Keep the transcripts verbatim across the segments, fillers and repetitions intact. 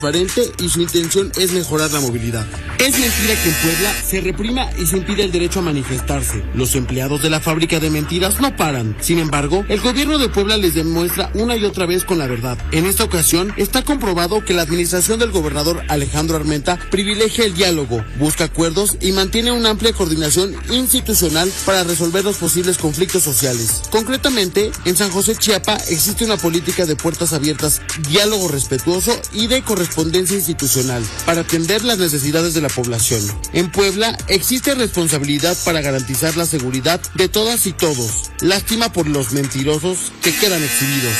transparente y su intención es mejorar la movilidad. Es mentira que en Puebla se reprima y se impide el derecho a manifestarse. Los empleados de la fábrica de mentiras no paran. Sin embargo, el gobierno de Puebla les demuestra una y otra vez con la verdad. En esta ocasión, está comprobado que la administración del gobernador Alejandro Armenta privilegia el diálogo, busca acuerdos y mantiene una amplia coordinación institucional para resolver los posibles conflictos sociales. Concretamente, en San José, Chiapa, existe una política de puertas abiertas, diálogo respetuoso y de correspondencia institucional para atender las necesidades de la población. En Puebla existe responsabilidad para garantizar la seguridad de todas y todos. Lástima por los mentirosos que quedan exhibidos.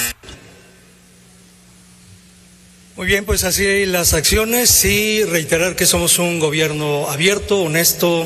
Muy bien, pues así las acciones y reiterar que somos un gobierno abierto, honesto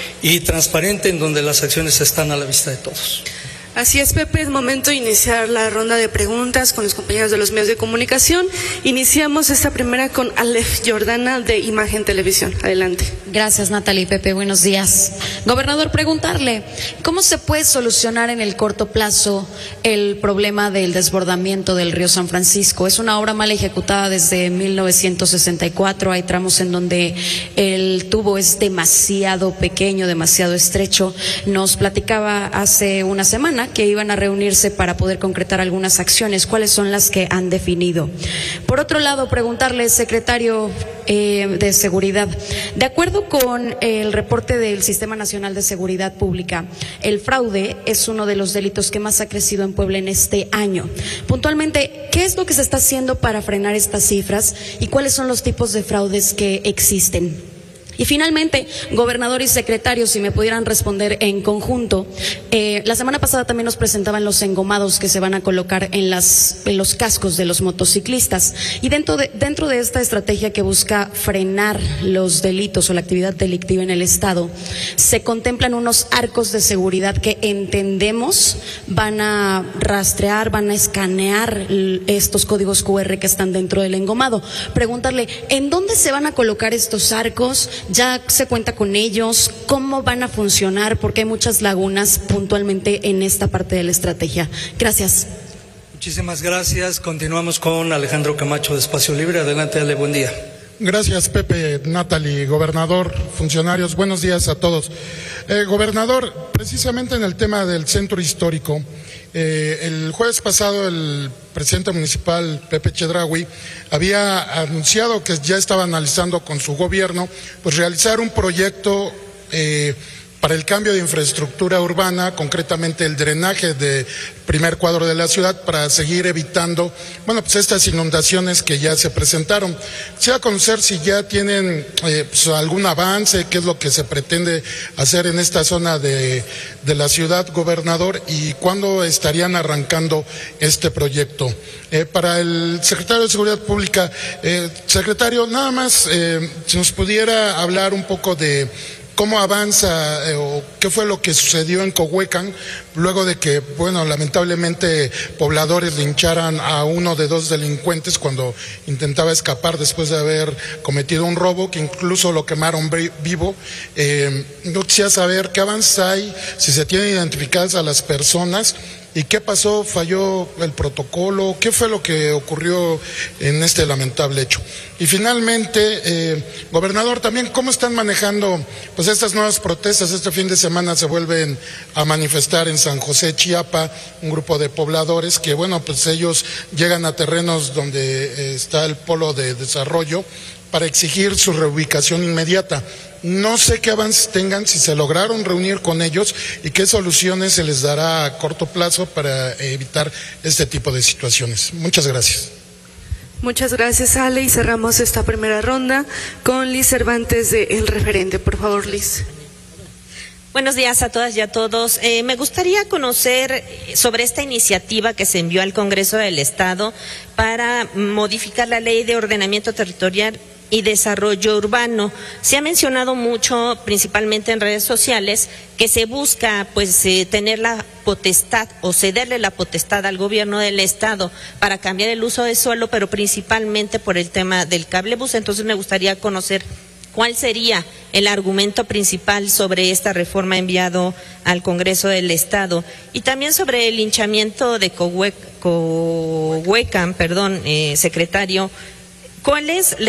y transparente en donde las acciones están a la vista de todos. Así es, Pepe, es momento de iniciar la ronda de preguntas con los compañeros de los medios de comunicación. Iniciamos esta primera con Aleph Jordana de Imagen Televisión. Adelante. Gracias, Natalie. Pepe, buenos días. Gobernador, preguntarle, ¿cómo se puede solucionar en el corto plazo el problema del desbordamiento del río San Francisco? Es una obra mal ejecutada desde mil novecientos sesenta y cuatro. Hay tramos en donde el tubo es demasiado pequeño, demasiado estrecho. Nos platicaba hace una semana que iban a reunirse para poder concretar algunas acciones. ¿Cuáles son las que han definido? Por otro lado, preguntarle, secretario eh, de Seguridad, de acuerdo con el reporte del Sistema Nacional de Seguridad Pública, el fraude es uno de los delitos que más ha crecido en Puebla en este año. Puntualmente, ¿qué es lo que se está haciendo para frenar estas cifras y cuáles son los tipos de fraudes que existen? Y finalmente, gobernador y secretario, si me pudieran responder en conjunto, eh, la semana pasada también nos presentaban los engomados que se van a colocar en, las, en los cascos de los motociclistas. Y dentro de, dentro de esta estrategia que busca frenar los delitos o la actividad delictiva en el Estado, se contemplan unos arcos de seguridad que entendemos van a rastrear, van a escanear estos códigos cu erre que están dentro del engomado. Preguntarle, ¿en dónde se van a colocar estos arcos? ¿Ya se cuenta con ellos? ¿Cómo van a funcionar? Porque hay muchas lagunas puntualmente en esta parte de la estrategia. Gracias. Muchísimas gracias. Continuamos con Alejandro Camacho de Espacio Libre. Adelante, Ale, buen día. Gracias, Pepe, Natalie, gobernador, funcionarios, buenos días a todos. Eh, gobernador, precisamente en el tema del centro histórico, eh, el jueves pasado el presidente municipal, Pepe Chedraui, había anunciado que ya estaba analizando con su gobierno pues realizar un proyecto eh, para el cambio de infraestructura urbana, concretamente el drenaje del primer cuadro de la ciudad, para seguir evitando, bueno, pues estas inundaciones que ya se presentaron. Quisiera conocer si ya tienen eh, pues, algún avance, qué es lo que se pretende hacer en esta zona de, de la ciudad, gobernador, y cuándo estarían arrancando este proyecto. Eh, para el secretario de Seguridad Pública, eh, secretario, nada más, eh, si nos pudiera hablar un poco de cómo avanza eh, o qué fue lo que sucedió en Cohuecan luego de que, bueno, lamentablemente pobladores lincharan a uno de dos delincuentes cuando intentaba escapar después de haber cometido un robo, que incluso lo quemaron vivo. Eh, no quisiera saber qué avance hay, si se tienen identificadas a las personas. ¿Y qué pasó? ¿Falló el protocolo? ¿Qué fue lo que ocurrió en este lamentable hecho? Y finalmente, eh, gobernador, también, ¿cómo están manejando pues estas nuevas protestas? Este fin de semana se vuelven a manifestar en San José, Chiapa, un grupo de pobladores que, bueno, pues ellos llegan a terrenos donde eh, está el polo de desarrollo para exigir su reubicación inmediata. No sé qué avances tengan, si se lograron reunir con ellos y qué soluciones se les dará a corto plazo para evitar este tipo de situaciones. Muchas gracias. Muchas gracias, Ale, y cerramos esta primera ronda con Liz Cervantes de El Referente. Por favor, Liz. Buenos días a todas y a todos. Eh, me gustaría conocer sobre esta iniciativa que se envió al Congreso del Estado para modificar la Ley de Ordenamiento Territorial y Desarrollo Urbano. Se ha mencionado mucho, principalmente en redes sociales, que se busca pues eh, tener la potestad o cederle la potestad al gobierno del Estado para cambiar el uso de suelo, pero principalmente por el tema del cablebús. Entonces me gustaría conocer cuál sería el argumento principal sobre esta reforma enviado al Congreso del Estado, y también sobre el linchamiento de Cohuecan, perdón, eh, secretario. ¿Cuál es